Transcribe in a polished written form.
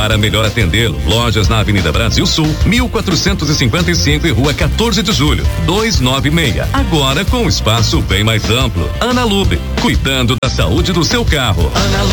Para melhor atendê-lo, lojas na Avenida Brasil Sul, 1455 e Rua 14 de Julho, 296. Agora com um espaço bem mais amplo. Ana Lube, cuidando da saúde do seu carro. Ana Lube.